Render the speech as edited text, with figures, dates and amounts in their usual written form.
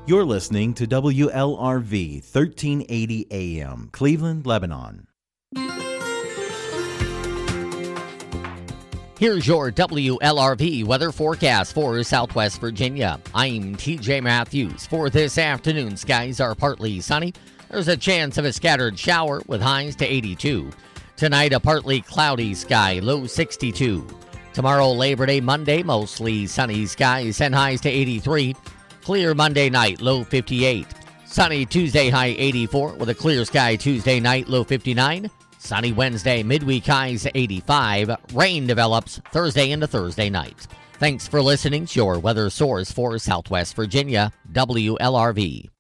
You're listening to WLRV 1380 AM, Cleveland, Lebanon. Here's your WLRV weather forecast for Southwest Virginia. I'm TJ Matthews. For this afternoon, skies are partly sunny. There's a chance of a scattered shower with highs to 82. Tonight, a partly cloudy sky, low 62. Tomorrow, Labor Day Monday, mostly sunny skies and highs to 83. Clear Monday night, low 58. Sunny Tuesday, high 84, with a clear sky Tuesday night, low 59. Sunny Wednesday, midweek highs 85. Rain develops Thursday into Thursday night. Thanks for listening to your weather source for Southwest Virginia, WLRV.